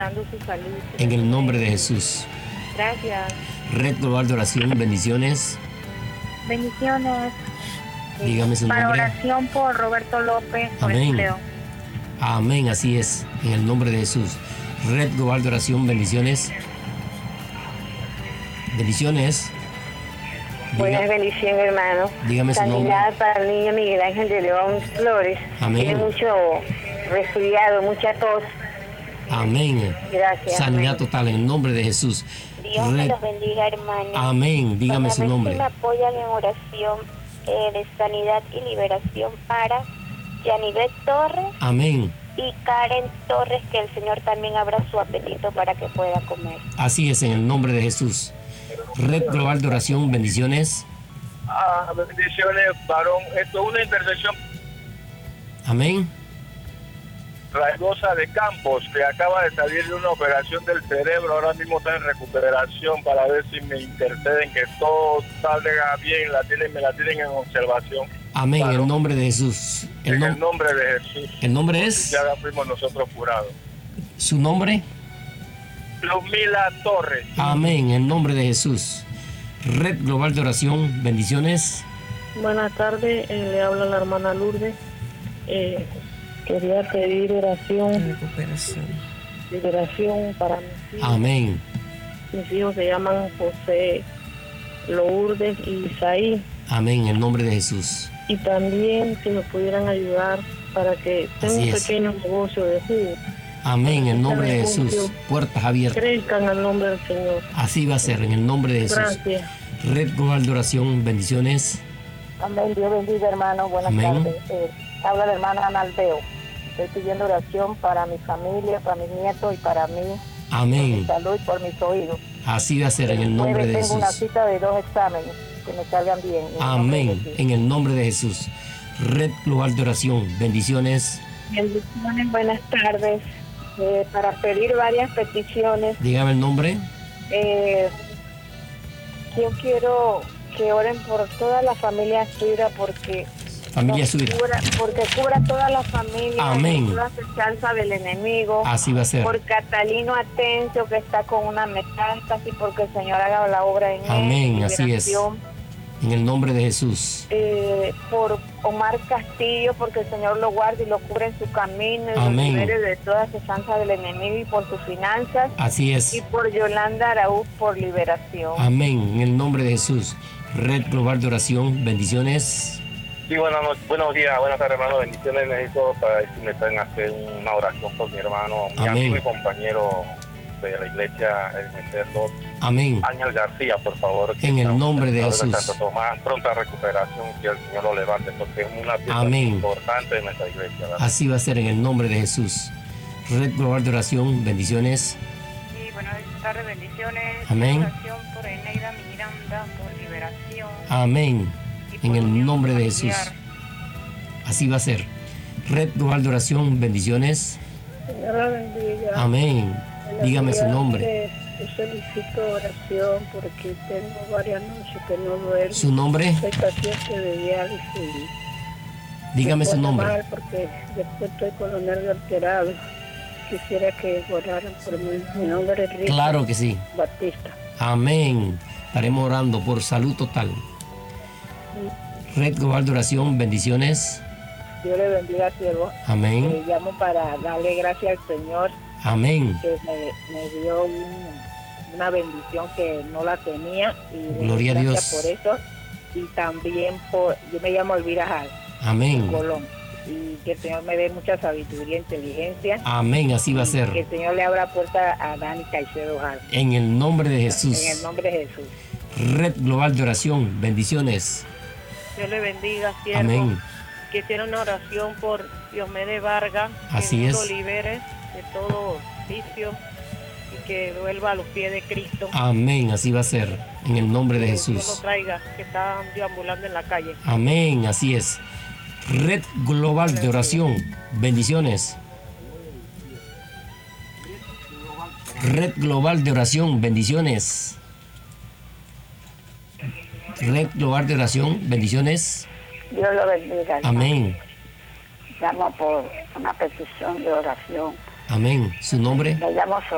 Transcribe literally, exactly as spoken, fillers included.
dando su salud. En el nombre de Jesús. Gracias. Red Global de Oración, bendiciones. Bendiciones. Dígame su Para nombre. oración por Roberto López, por Amén. empleo. Amén, así es. En el nombre de Jesús. Red Global de Oración, bendiciones. Bendiciones. Buenas Diga- bendiciones, hermano. dígame su nombre. Sanidad para el niño Miguel Ángel de León Flores. Amén. Tiene mucho resfriado, mucha tos. Amén. Gracias. Sanidad amén. total en el nombre de Jesús. Dios me Red- los bendiga, hermano. Amén. Dígame Para su ver si nombre. me apoyan en oración eh, de sanidad y liberación para Yanivet Torres Amén. y Karen Torres, que el Señor también abra su apetito para que pueda comer. Así es, en el nombre de Jesús. Red Global de Oración, bendiciones. Ah, bendiciones, varón. Esto es una intercesión Amén. Raigosa de Campos, que acaba de salir de una operación del cerebro. Ahora mismo está en recuperación para ver si me interceden, que todo salga bien. La tienen, me la tienen en observación. Amén, en Varón, el nombre de Jesús. El, en nom- el nombre de Jesús. el nombre es, Ya la fuimos nosotros curados. su nombre. Luzmila Torres. Amén, en el nombre de Jesús. Red Global de Oración, bendiciones. Buenas tardes, eh, le habla la hermana Lourdes. Eh, quería pedir oración, Recuperación. liberación para mis hijos. Amén. Mis hijos se llaman José Lourdes y Isaí. Amén, en el nombre de Jesús. Y también que me pudieran ayudar para que tenga Así un es. pequeño negocio de jugo. Amén, en el nombre de Jesús. Puertas abiertas. Crezcan al nombre del Señor. Así va a ser, en el nombre de Jesús. Gracias. Red Global de Oración, bendiciones. Amén. Dios bendiga, hermano. Buenas Amén. tardes. Eh, habla la hermana Ana Aldeo. Estoy pidiendo oración para mi familia, para mis nietos y para mí. Por Amén. mi salud y por mis oídos. Así va a ser, en el nombre Jueves de tengo una Jesús. cita de dos exámenes que me salgan bien. En el nombre de Amén, Jesús. en el nombre de Jesús. Red Global de Oración, bendiciones. Bendiciones, buenas tardes. Eh, para pedir varias peticiones, Dígame el nombre. eh, yo quiero que oren por toda la familia Suira porque Familia nos Suira. cubra, porque cubra toda la familia, Amén. de toda acechanza del enemigo. Así va a ser. Por Catalino Atencio, que está con una metástasis, porque el Señor haga la obra en él. Amén, así es. liberación. En el nombre de Jesús. Eh, por Omar Castillo, porque el Señor lo guarde y lo cubre en su camino y Amén. lo libere de toda acechanza del enemigo, y por sus finanzas. Así es. Y por Yolanda Araúz, por liberación. Amén, en el nombre de Jesús. Red Global de Oración, bendiciones. Sí, buenas noches, buenos días, buenas tardes, hermano. Bendiciones. Necesito para ver si me pueden hacer una oración por mi hermano, mi Amén. amigo y compañero de la iglesia, el sacerdote Amén. Ángel García, por favor. En el nombre de Jesús. Santo Tomás, pronta recuperación, que el Señor lo levante, porque es una pieza Amén. importante de nuestra iglesia, ¿verdad? Así va a ser, en el nombre de Jesús. Red Global de Oración, bendiciones. Sí, buenas tardes, bendiciones. Amén. Oración por Eneida Miranda, por liberación. Amén. y En por el unión nombre de familiar. Jesús. Así va a ser. Red Global de Oración, bendiciones. Señor la bendiga. Amén. En el Dígame su día nombre. que Yo solicito oración porque tengo varias noches que no duermo. Su nombre. Soy paciente de diálisis. Dígame su Me pongo nombre. mal porque después estoy con los nervios alterados. Quisiera que oraran por mí. Mi nombre es Rita Claro que sí. Batista. Amén. Estaremos orando por salud total. Red Global de Oración, bendiciones. Dios le bendiga, siervo. Amén. Le llamo para darle gracias al Señor, Amén. que me, me dio un- una bendición que no la tenía. Y le Gloria a doy Dios. gracias por eso. Y también por, yo me llamo Elvira Jal, Amén. Colón. Y que el Señor me dé mucha sabiduría e inteligencia. Amén. Así va a Que ser. el Señor le abra puerta a Dani Caicedo Jal. En el nombre de En el Jesús. nombre de Jesús. Red Global de Oración, bendiciones. Dios le bendiga, siervo. Amén. Quisiera una oración por Diomedes Vargas. Que Así Dios es. lo libere de todo vicio y que vuelva a los pies de Cristo. Amén. Así va a ser. En el nombre de Que Dios lo Jesús. traiga, que está deambulando en la calle. Amén. Así es. Red Global de Oración, bendiciones. Red Global de Oración, bendiciones. Red Global de Oración, bendiciones. Dios lo bendiga. hermano. Amén. Llamo por una petición de oración. Amén. ¿Su nombre? Me llamo Sor